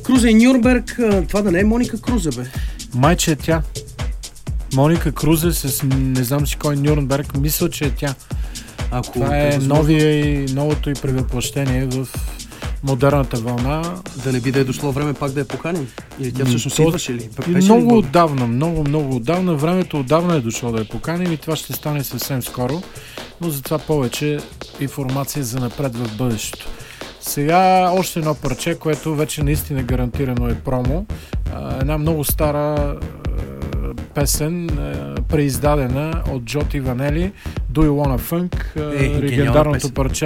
Крузе и Нюрнберг, това да не е Моника Крузе, бе. Майче е тя. Моника Крузе с не знам си кой Нюрнберг, мисля, че е тя. Това е новото и превъплъщение в модерната вълна. Да не би да е дошло време пак да я поканим? Или тя всъщност идваше ли? Много отдавна, много отдавна. Времето отдавна е дошло да я поканим и това ще стане съвсем скоро. Но за това повече информация за напред в бъдещето. Сега още едно парче, което вече наистина гарантирано е промо. Една много стара песен, преиздадена от Джоти Ванели, Do You Wanna Funk, легендарното парче